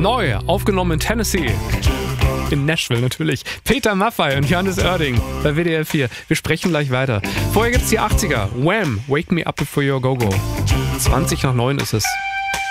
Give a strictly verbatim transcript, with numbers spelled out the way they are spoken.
Neu, aufgenommen in Tennessee. In Nashville natürlich. Peter Maffay und Johannes Oerding bei W D R vier. Wir sprechen gleich weiter. Vorher gibt's die achtziger. Wham! Wake Me Up Before You Go Go. zwanzig nach neun ist es.